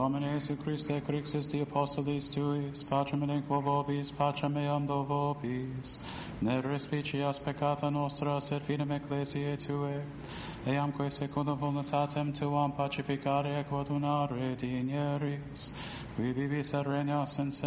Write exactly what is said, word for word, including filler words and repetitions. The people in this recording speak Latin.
Domine Jesu Christe, Crixus di Apostolis Tuis, Patrem et inquo vobis, Patrem meam do vobis, ne respicias peccata nostra, sed fidem Ecclesiae Tue, eamque secundum voluntatem Tuam pacificare et quodunare digneris, qui vivis et regnas in